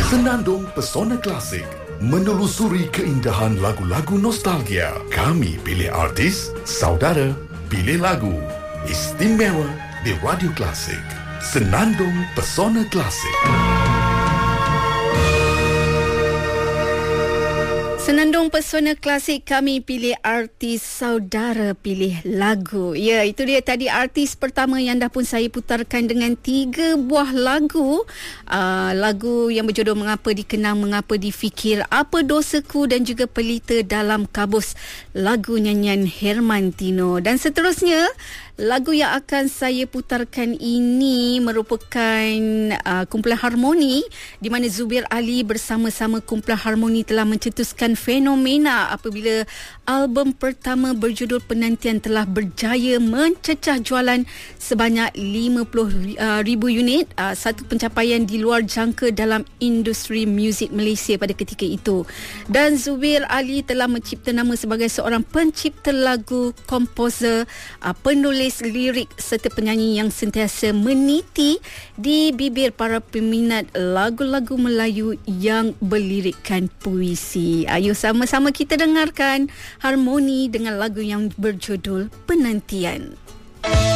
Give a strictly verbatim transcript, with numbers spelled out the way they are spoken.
Senandung Pesona Klasik, menelusuri keindahan lagu-lagu nostalgia. Kami pilih artis, saudara pilih lagu. Istimewa di Radio Klasik. Senandung Pesona Klasik. Senandung Pesona Klasik, kami pilih artis, saudara pilih lagu. Ya, itu dia tadi artis pertama yang dah pun saya putarkan dengan tiga buah lagu. Uh, lagu yang berjudul Mengapa Dikenang, Mengapa Difikir, Apa Dosaku dan juga Pelita Dalam Kabus, lagu nyanyian Herman Tino. Dan seterusnya, lagu yang akan saya putarkan ini merupakan uh, kumpulan harmoni di mana Zubir Ali bersama-sama kumpulan harmoni telah mencetuskan fenomena apabila album pertama berjudul Penantian telah berjaya mencecah jualan sebanyak lima puluh ribu unit, uh, satu pencapaian di luar jangka dalam industri muzik Malaysia pada ketika itu. Dan Zubir Ali telah mencipta nama sebagai seorang pencipta lagu, komposer, uh, penulis lirik serta penyanyi yang sentiasa meniti di bibir para peminat lagu-lagu Melayu yang berlirikkan puisi. Ayo sama-sama kita dengarkan harmoni dengan lagu yang berjudul Penantian.